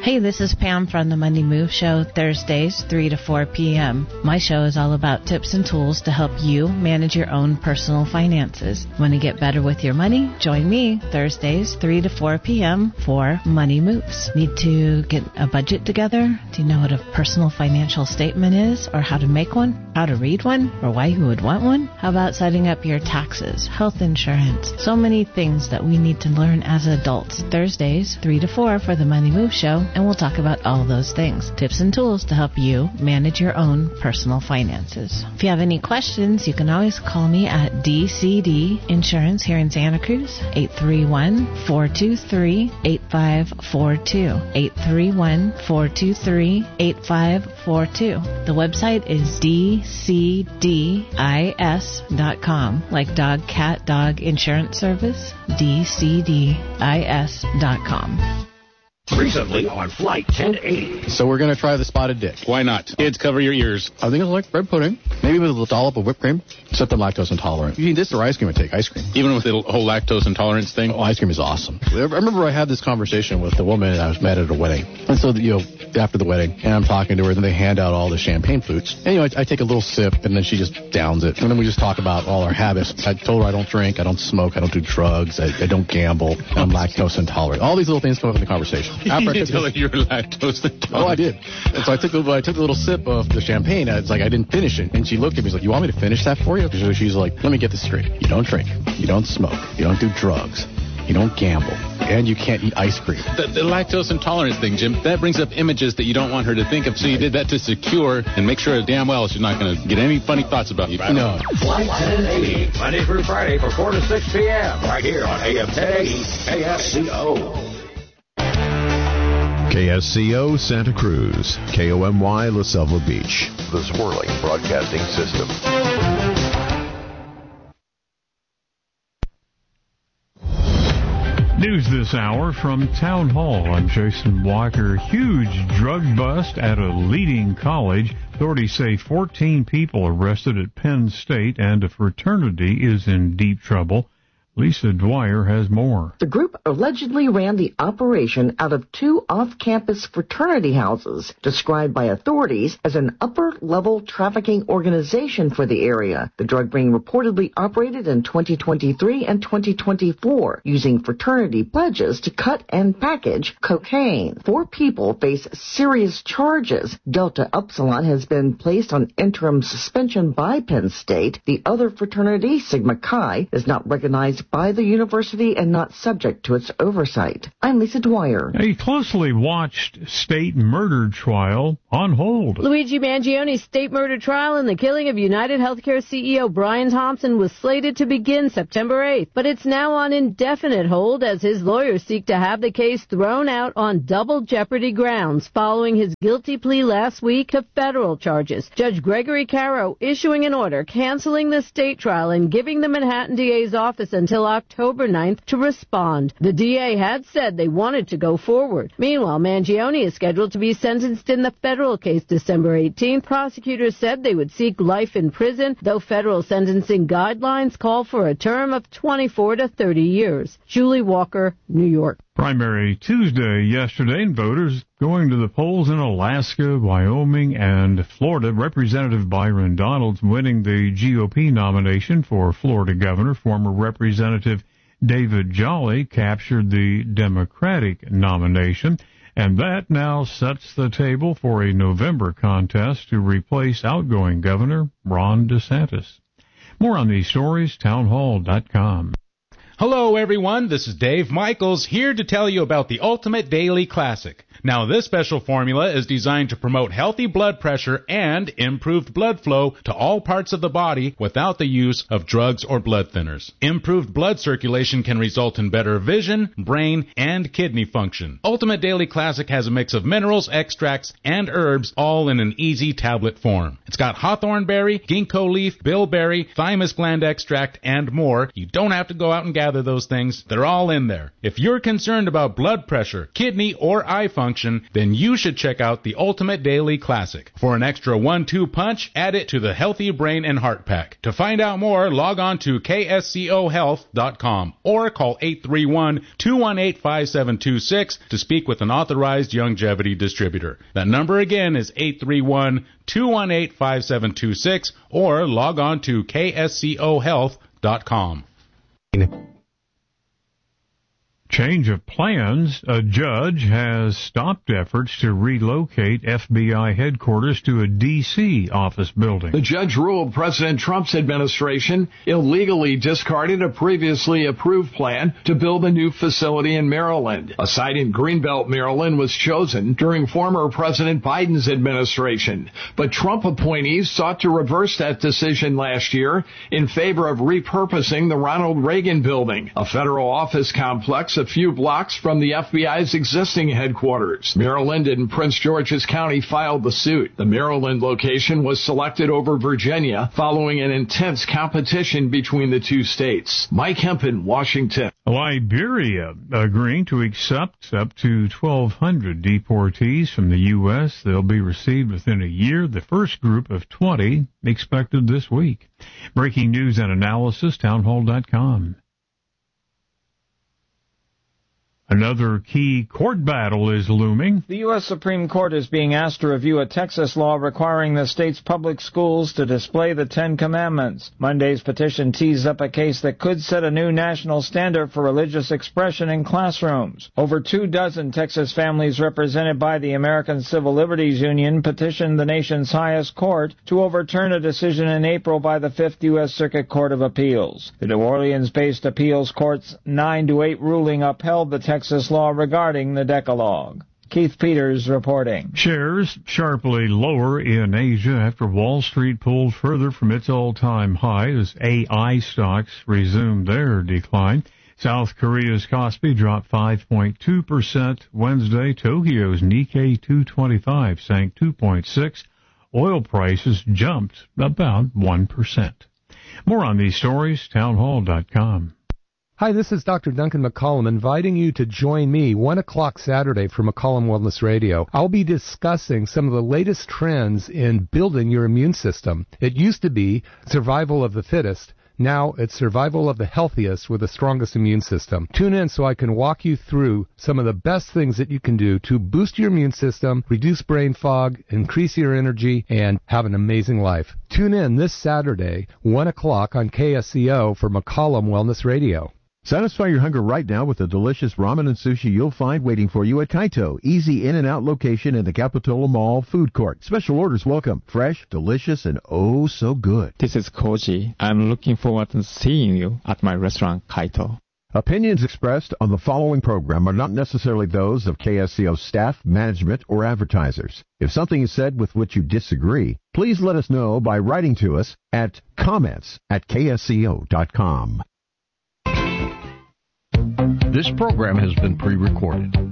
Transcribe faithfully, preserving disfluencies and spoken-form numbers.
Hey, this is Pam from the Money Move Show, Thursdays, three to four p.m. My show is all about tips and tools to help you manage your own personal finances. Want to get better with your money? Join me Thursdays, three to four p.m. for Money Moves. Need to get a budget together? Do you know what a personal financial statement is, or how to make one, how to read one, or why you would want one? How about setting up your taxes, health insurance? So many things that we need to learn as adults. Thursdays, three to four for the Money Move Show. And we'll talk about all those things. Tips and tools to help you manage your own personal finances. If you have any questions, you can always call me at D C D Insurance here in Santa Cruz, eight three one, four two three, eight five four two, eight three one, four two three, eight five four two. The website is D C D I S dot com, like dog, cat, dog insurance service, D C D I S dot com. Recently on Flight ten eighty. So we're going to try the spotted dick. Why not? Kids, cover your ears. I think it's like bread pudding. Maybe with a little dollop of whipped cream. Except I'm lactose intolerant. You need this or ice cream, I take ice cream. Even with the whole lactose intolerance thing? Oh, ice cream is awesome. I remember I had this conversation with the woman I was met at a wedding. And so, you know, after the wedding, and I'm talking to her, and they hand out all the champagne flutes. And, you know, I, I take a little sip, and then she just downs it. And then we just talk about all our habits. I told her I don't drink, I don't smoke, I don't do drugs, I, I don't gamble, and I'm lactose intolerant. All these little things come up in the conversation. After you I tell her you're lactose intolerant. Oh, I did. And so I took, a, I took a little sip of the champagne. It's like I didn't finish it. And she looked at me, she's like, you want me to finish that for you? So she's like, let me get this straight. You don't drink, you don't smoke, you don't do drugs, you don't gamble, and you can't eat ice cream. The, the lactose intolerance thing, Jim, that brings up images that you don't want her to think of, so you did that to secure and make sure damn well she's not going to get any funny thoughts about you. No. Flight ten eighty, Monday through Friday for four to six p.m. right here on A M ten eighty K S C O. K S C O Santa Cruz, K O M Y La Selva Beach. The Swirling Broadcasting System. News this hour from Town Hall. I'm Jason Walker. Huge drug bust at a leading college. Authorities say fourteen people arrested at Penn State, and a fraternity is in deep trouble. Lisa Dwyer has more. The group allegedly ran the operation out of two off-campus fraternity houses, described by authorities as an upper-level trafficking organization for the area. The drug ring reportedly operated in twenty twenty-three and twenty twenty-four, using fraternity pledges to cut and package cocaine. Four people face serious charges. Delta Upsilon has been placed on interim suspension by Penn State. The other fraternity, Sigma Chi, is not recognized by the university and not subject to its oversight. I'm Lisa Dwyer. A closely watched state murder trial on hold. Luigi Mangioni's state murder trial and the killing of United Healthcare C E O Brian Thompson was slated to begin September eighth, but it's now on indefinite hold as his lawyers seek to have the case thrown out on double jeopardy grounds following his guilty plea last week to federal charges. Judge Gregory Caro issuing an order canceling the state trial and giving the Manhattan D A's office until October ninth to respond. The D A had said they wanted to go forward. Meanwhile, Mangioni is scheduled to be sentenced in the federal case December eighteenth. Prosecutors said they would seek life in prison, though federal sentencing guidelines call for a term of twenty-four to thirty years. Julie Walker, New York. Primary Tuesday yesterday, and voters going to the polls in Alaska, Wyoming, and Florida. Representative Byron Donalds winning the G O P nomination for Florida governor. Former Representative David Jolly captured the Democratic nomination, and that now sets the table for a November contest to replace outgoing Governor Ron DeSantis. More on these stories, townhall dot com. Hello, everyone. This is Dave Michaels here to tell you about the Ultimate Daily Classic. Now, this special formula is designed to promote healthy blood pressure and improved blood flow to all parts of the body without the use of drugs or blood thinners. Improved blood circulation can result in better vision, brain, and kidney function. Ultimate Daily Classic has a mix of minerals, extracts, and herbs, all in an easy tablet form. It's got hawthorn berry, ginkgo leaf, bilberry, thymus gland extract, and more. You don't have to go out and gather those things. They're all in there. If you're concerned about blood pressure, kidney, or eye function, function, then you should check out the Ultimate Daily Classic. For an extra one two punch, add it to the Healthy Brain and Heart Pack. To find out more, log on to K S C O health dot com or call eight three one, two one eight, five seven two six to speak with an authorized longevity distributor. That number again is eight three one, two one eight, five seven two six or log on to K S C O health dot com. Change of plans. A judge has stopped efforts to relocate F B I headquarters to a D C office building. The judge ruled President Trump's administration illegally discarded a previously approved plan to build a new facility in Maryland. A site in Greenbelt, Maryland was chosen during former President Biden's administration. But Trump appointees sought to reverse that decision last year in favor of repurposing the Ronald Reagan building, a federal office complex a few blocks from the F B I's existing headquarters. Maryland and Prince George's County filed the suit. The Maryland location was selected over Virginia following an intense competition between the two states. Mike Hempen, Washington. Liberia agreeing to accept up to twelve hundred deportees from the U S. They'll be received within a year. The first group of twenty expected this week. Breaking news and analysis, townhall dot com. Another key court battle is looming. The U S Supreme Court is being asked to review a Texas law requiring the state's public schools to display the Ten Commandments. Monday's petition tees up a case that could set a new national standard for religious expression in classrooms. Over two dozen Texas families represented by the American Civil Liberties Union petitioned the nation's highest court to overturn a decision in April by the Fifth U S Circuit Court of Appeals. The New Orleans-based appeals court's nine to eight ruling upheld the Texas Texas law regarding the Decalogue. Keith Peters reporting. Shares sharply lower in Asia after Wall Street pulled further from its all-time high as A I stocks resumed their decline. South Korea's Kospi dropped five point two percent Wednesday. Tokyo's Nikkei two twenty-five sank two point six. Oil prices jumped about one percent. More on these stories, townhall dot com. Hi, this is Doctor Duncan McCollum inviting you to join me one o'clock Saturday for McCollum Wellness Radio. I'll be discussing some of the latest trends in building your immune system. It used to be survival of the fittest. Now it's survival of the healthiest with the strongest immune system. Tune in so I can walk you through some of the best things that you can do to boost your immune system, reduce brain fog, increase your energy, and have an amazing life. Tune in this Saturday, one o'clock on K S C O for McCollum Wellness Radio. Satisfy your hunger right now with the delicious ramen and sushi you'll find waiting for you at Kaito. Easy in and out location in the Capitola Mall food court. Special orders welcome. Fresh, delicious, and oh so good. This is Koji. I'm looking forward to seeing you at my restaurant, Kaito. Opinions expressed on the following program are not necessarily those of K S C O staff, management, or advertisers. If something is said with which you disagree, please let us know by writing to us at comments at K S C O dot com. This program has been pre-recorded.